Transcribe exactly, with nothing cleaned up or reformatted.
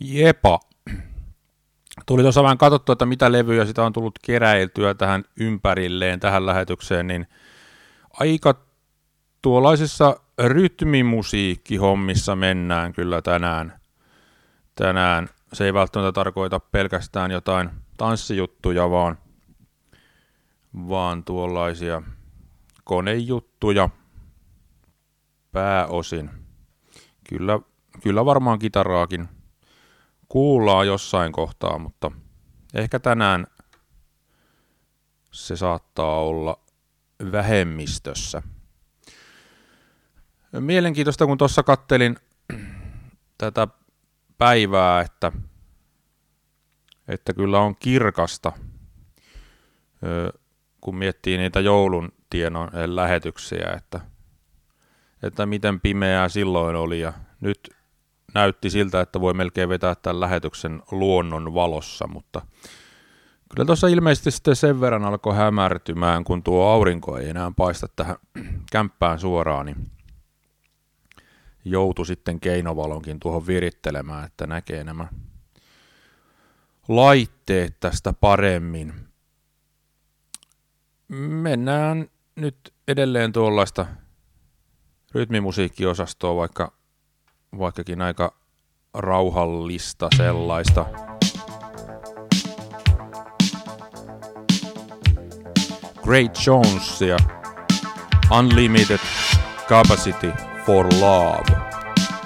Jepa. Tuli tuossa vähän katsottua, että mitä levyjä sitä on tullut keräiltyä tähän ympärilleen, tähän lähetykseen, niin aika tuollaisissa rytmimusiikkihommissa mennään kyllä tänään. Tänään se ei välttämättä tarkoita pelkästään jotain tanssijuttuja, vaan, vaan tuollaisia konejuttuja pääosin. Kyllä, kyllä varmaan kitaraakin kuullaan jossain kohtaa, mutta ehkä tänään se saattaa olla vähemmistössä. Mielenkiintoista, kun tuossa kattelin tätä päivää, että, että kyllä on kirkasta, kun miettii niitä joulun tiedon lähetyksiä, että, että miten pimeää silloin oli ja nyt näytti siltä, että voi melkein vetää tämän lähetyksen luonnon valossa, mutta kyllä tuossa ilmeisesti sitten sen verran alkoi hämärtymään, kun tuo aurinko ei enää paista tähän kämppään suoraan, niin joutui sitten keinovalonkin tuohon virittelemään, että näkee nämä laitteet tästä paremmin. Mennään nyt edelleen tuollaista rytmimusiikkiosastoa, vaikka vaikkakin aika rauhallista sellaista. Great Jones ja Unlimited Capacity for Love.